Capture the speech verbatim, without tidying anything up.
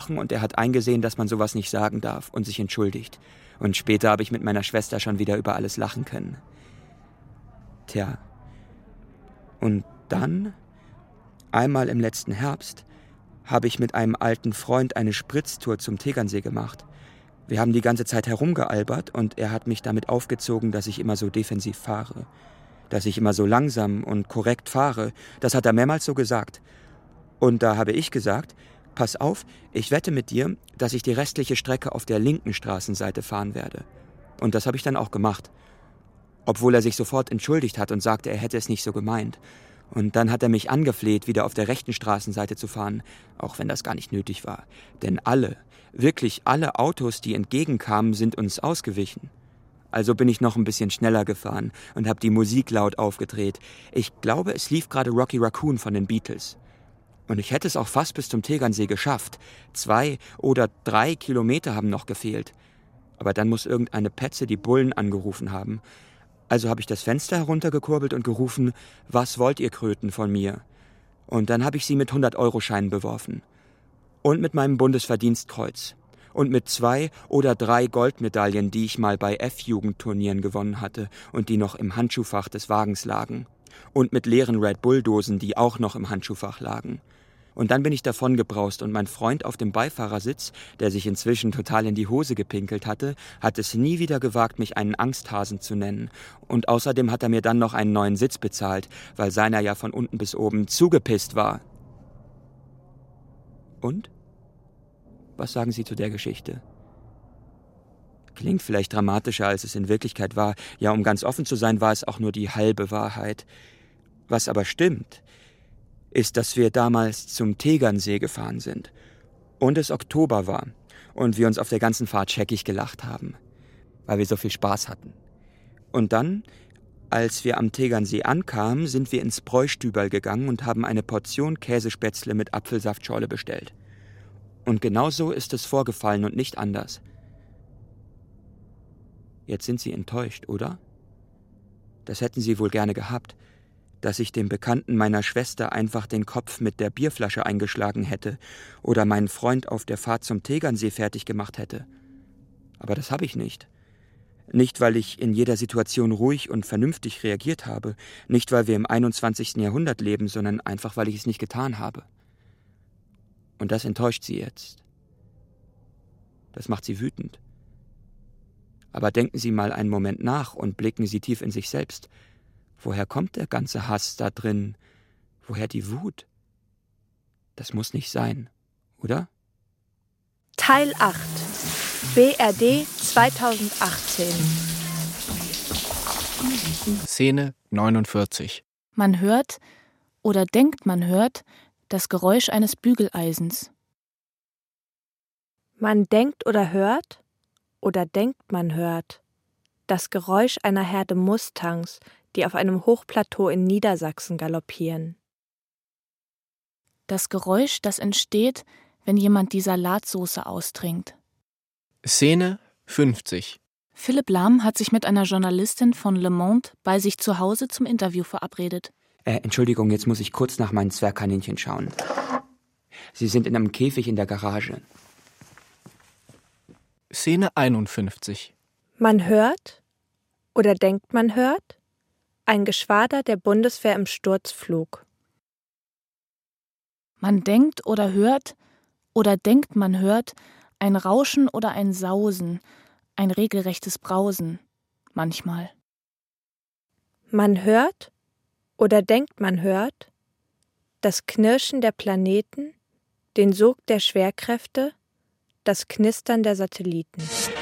gesprochen und er hat eingesehen, dass man sowas nicht sagen darf und sich entschuldigt. Und später habe ich mit meiner Schwester schon wieder über alles lachen können. Tja. Und dann, einmal im letzten Herbst, habe ich mit einem alten Freund eine Spritztour zum Tegernsee gemacht. Wir haben die ganze Zeit herumgealbert und er hat mich damit aufgezogen, dass ich immer so defensiv fahre. Dass ich immer so langsam und korrekt fahre. Das hat er mehrmals so gesagt. Und da habe ich gesagt, pass auf, ich wette mit dir, dass ich die restliche Strecke auf der linken Straßenseite fahren werde. Und das habe ich dann auch gemacht. Obwohl er sich sofort entschuldigt hat und sagte, er hätte es nicht so gemeint. Und dann hat er mich angefleht, wieder auf der rechten Straßenseite zu fahren, auch wenn das gar nicht nötig war. Denn alle, wirklich alle Autos, die entgegenkamen, sind uns ausgewichen. Also bin ich noch ein bisschen schneller gefahren und habe die Musik laut aufgedreht. Ich glaube, es lief gerade Rocky Raccoon von den Beatles. Und ich hätte es auch fast bis zum Tegernsee geschafft. Zwei oder drei Kilometer haben noch gefehlt. Aber dann muss irgendeine Petze die Bullen angerufen haben. Also habe ich das Fenster heruntergekurbelt und gerufen, was wollt ihr Kröten von mir? Und dann habe ich sie mit hundert-Euro-Scheinen beworfen. Und mit meinem Bundesverdienstkreuz. Und mit zwei oder drei Goldmedaillen, die ich mal bei F-Jugendturnieren gewonnen hatte und die noch im Handschuhfach des Wagens lagen. Und mit leeren Red Bull-Dosen, die auch noch im Handschuhfach lagen. Und dann bin ich davongebraust und mein Freund auf dem Beifahrersitz, der sich inzwischen total in die Hose gepinkelt hatte, hat es nie wieder gewagt, mich einen Angsthasen zu nennen. Und außerdem hat er mir dann noch einen neuen Sitz bezahlt, weil seiner ja von unten bis oben zugepisst war. Und? Was sagen Sie zu der Geschichte? Klingt vielleicht dramatischer, als es in Wirklichkeit war. Ja, um ganz offen zu sein, war es auch nur die halbe Wahrheit. Was aber stimmt, ist, dass wir damals zum Tegernsee gefahren sind und es Oktober war und wir uns auf der ganzen Fahrt scheckig gelacht haben, weil wir so viel Spaß hatten. Und dann, als wir am Tegernsee ankamen, sind wir ins Bräustüberl gegangen und haben eine Portion Käsespätzle mit Apfelsaftschorle bestellt. Und genau so ist es vorgefallen und nicht anders. Jetzt sind Sie enttäuscht, oder? Das hätten Sie wohl gerne gehabt, dass ich dem Bekannten meiner Schwester einfach den Kopf mit der Bierflasche eingeschlagen hätte oder meinen Freund auf der Fahrt zum Tegernsee fertig gemacht hätte. Aber das habe ich nicht. Nicht, weil ich in jeder Situation ruhig und vernünftig reagiert habe, nicht, weil wir im einundzwanzigsten Jahrhundert leben, sondern einfach, weil ich es nicht getan habe. Und das enttäuscht Sie jetzt. Das macht Sie wütend. Aber denken Sie mal einen Moment nach und blicken Sie tief in sich selbst. Woher kommt der ganze Hass da drin? Woher die Wut? Das muss nicht sein, oder? Teil acht. B R D zweitausendachtzehn. Szene neunundvierzig. Man hört, oder denkt man hört, das Geräusch eines Bügeleisens. Man denkt oder hört, oder denkt man hört, das Geräusch einer Herde Mustangs, die auf einem Hochplateau in Niedersachsen galoppieren. Das Geräusch, das entsteht, wenn jemand die Salatsoße austrinkt. Szene fünfzig. Philipp Lahm hat sich mit einer Journalistin von Le Monde bei sich zu Hause zum Interview verabredet. Äh, Entschuldigung, jetzt muss ich kurz nach meinen Zwergkaninchen schauen. Sie sind in einem Käfig in der Garage. Szene einundfünfzig. Man hört, oder denkt man hört, ein Geschwader der Bundeswehr im Sturzflug. Man denkt oder hört, oder denkt man hört, ein Rauschen oder ein Sausen, ein regelrechtes Brausen, manchmal. Man hört, oder denkt man hört, das Knirschen der Planeten, den Sog der Schwerkräfte, das Knistern der Satelliten.